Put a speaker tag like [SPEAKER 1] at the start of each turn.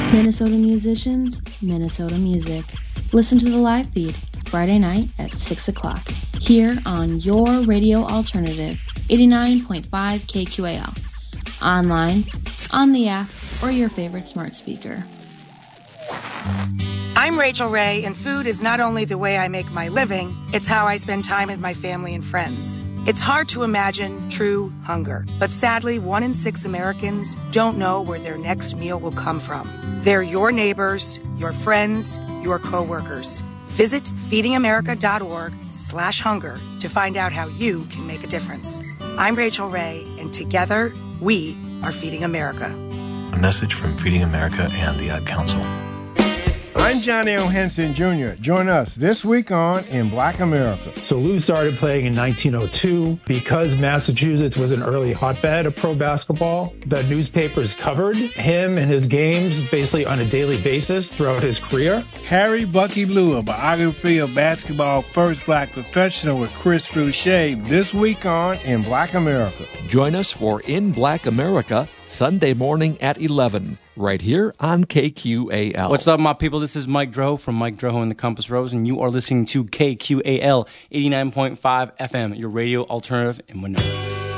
[SPEAKER 1] Minnesota musicians, Minnesota music. Listen to the live feed Friday night at 6 o'clock here on your radio alternative, 89.5 KQAL. Online, on the app, or your favorite smart speaker.
[SPEAKER 2] I'm Rachel Ray, and food is not only the way I make my living, it's how I spend time with my family and friends. It's hard to imagine true hunger, but sadly, 1 in 6 Americans don't know where their next meal will come from. They're your neighbors, your friends, your coworkers. Visit feedingamerica.org/hunger to find out how you can make a difference. I'm Rachel Ray, and together, we are Feeding America.
[SPEAKER 3] A message from Feeding America and the Ad Council.
[SPEAKER 4] I'm Johnny O. Henson Jr. Join us this week on In Black America.
[SPEAKER 5] So Lou started playing in 1902. Because Massachusetts was an early hotbed of pro basketball, the newspapers covered him and his games basically on a daily basis throughout his career.
[SPEAKER 4] Harry Bucky Blue, a biography of basketball first black professional with Chris Boucher this week on In Black America.
[SPEAKER 6] Join us for In Black America, Sunday morning at 11, right here on KQAL.
[SPEAKER 7] What's up, my people? This is Mike Droho from Mike Droho and the Compass Rose, and you are listening to KQAL 89.5 FM, your radio alternative in Winona.